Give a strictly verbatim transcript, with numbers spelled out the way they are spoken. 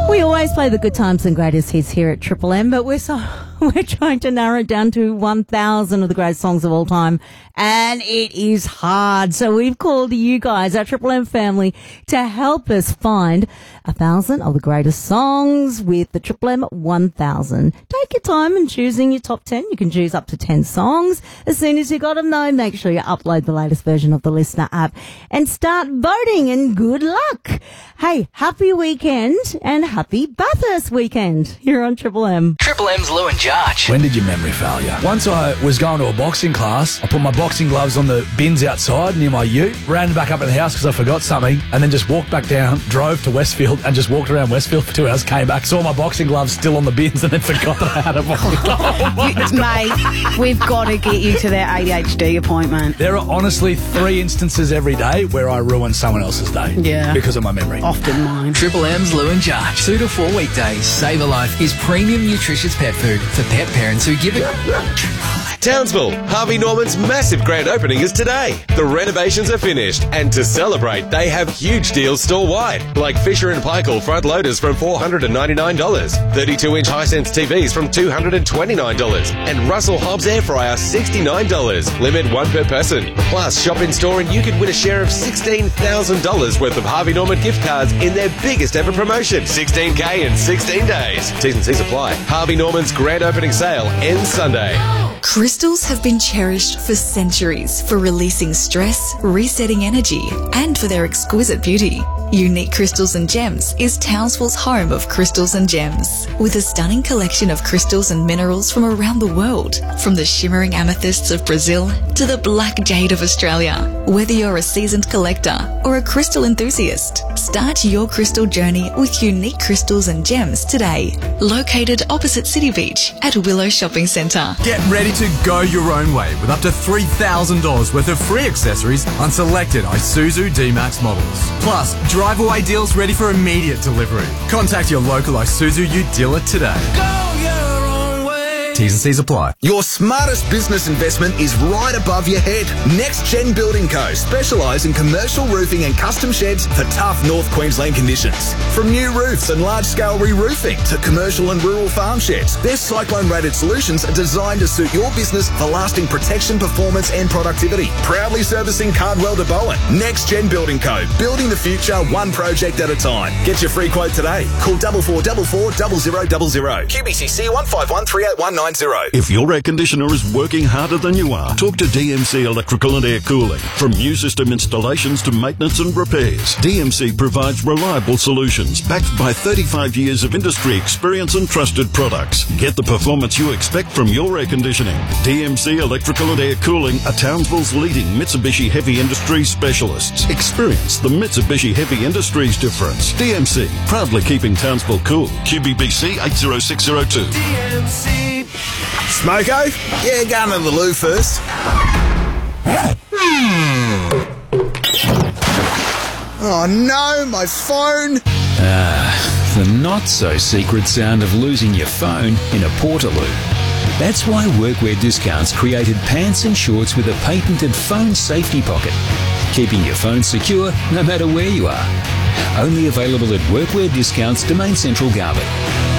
We always play the good times and greatest hits here at Triple M, but we're so we're trying to narrow it down to one thousand of the greatest songs of all time, and it is hard. So we've called you guys, our Triple M family, to help us find a thousand of the greatest songs with the Triple M one thousand. Take your time in choosing your top ten. You can choose up to ten songs. As soon as you got them, though, make sure you upload the latest version of the Listener app and start voting, and good luck. Hey, happy weekend and happy Bathurst weekend here on Triple M. Triple M's Lou and Jarch. When did your memory fail you? Once I was going to a boxing class, I put my boxing gloves on the bins outside near my ute, ran back up in the house because I forgot something, and then just walked back down, drove to Westfield and just walked around Westfield for two hours, came back, saw my boxing gloves still on the bins, and then forgot that I had a boxing glove. Mate, we've got to get you to that A D H D appointment. There are honestly three instances every day where I ruin someone else's day. Yeah. Because of my memory. Often mine. Triple M's Lou and Jarch. Two to four weekdays. Save a Life is premium nutritious pet food for pet parents who give it. Townsville, Harvey Norman's massive grand opening is today. The renovations are finished, and to celebrate, they have huge deals store-wide, like Fisher and Paykel front loaders from four hundred ninety-nine dollars, thirty-two inch Hisense T Vs from two hundred twenty-nine dollars, and Russell Hobbs air fryer sixty-nine dollars. Limit one per person. Plus, shop in store and you could win a share of sixteen thousand dollars worth of Harvey Norman gift cards in their biggest ever promotion, sixteen K in sixteen days. T's and C's apply. Harvey Norman's grand opening sale ends Sunday. Crystals have been cherished for centuries for releasing stress, resetting energy, and for their exquisite beauty. Unique Crystals and Gems is Townsville's home of crystals and gems, with a stunning collection of crystals and minerals from around the world, from the shimmering amethysts of Brazil to the black jade of Australia. Whether you're a seasoned collector or a crystal enthusiast, start your crystal journey with Unique Crystals and Gems today. Located opposite City Beach at Willow Shopping Centre. Get ready to go your own way with up to three thousand dollars worth of free accessories on selected Isuzu D-Max models. Plus, drive-away deals ready for immediate delivery. Contact your local Isuzu Ute dealer today. Go your own way. T's and C's apply. Your smartest business investment is right above your head. Next Gen Building Co. specialise in commercial roofing and custom sheds for tough North Queensland conditions. From new roofs and large-scale re-roofing to commercial and rural farm sheds, their cyclone-rated solutions are designed to suit your business for lasting protection, performance and productivity. Proudly servicing Cardwell to Bowen. Next Gen Building Co. Building the future one project at a time. Get your free quote today. Call four four four four, zero zero zero zero. Q B C C one five one three eight one nine zero. If your air conditioner is working harder than you are, talk to D M C Electrical and Air Cooling. From new system installations to maintenance and repairs, D M C provides reliable solutions backed by thirty-five years of industry experience and trusted products. Get the performance you expect from your air conditioning. D M C Electrical and Air Cooling are Townsville's leading Mitsubishi Heavy Industries specialists. Experience the Mitsubishi Heavy Industries difference. D M C, proudly keeping Townsville cool. Q B B C eight zero six zero two. D M C. Smoko? Yeah, go to the loo first. Oh no, my phone! Ah, the not-so-secret sound of losing your phone in a Portaloo. That's why Workwear Discounts created pants and shorts with a patented phone safety pocket, keeping your phone secure no matter where you are. Only available at Workwear Discounts, Domain Central, Garbutt.